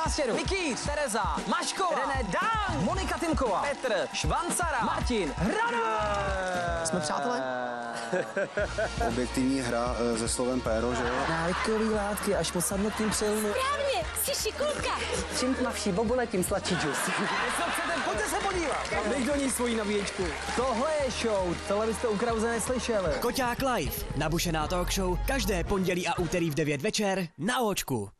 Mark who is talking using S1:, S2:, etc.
S1: Nástěru, Nikýř, Tereza, Mašková, René Dán, Monika Timková, Petr, Švancara, Martin, Hrado! Jsme přátelé?
S2: Objektivní hra se slovem péro, že jo?
S1: Návykový látky až po samotným přilnu.
S3: Správně, jsi šikulka.
S1: Čím tmavší bobule, tím sladší džus. Co chcete, pojďte se podívat. Dej do ní svoji nabíječku. Tohle je show, tohle byste u Krause neslyšeli.
S4: Koťák Live, nabušená talk show, každé pondělí a úterý v 9 večer na Óčku.